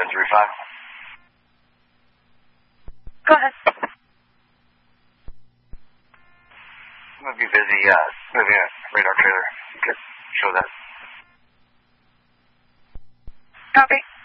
Missouri 5. Go ahead. I'm going to be busy moving a radar trailer. You could show that. Copy.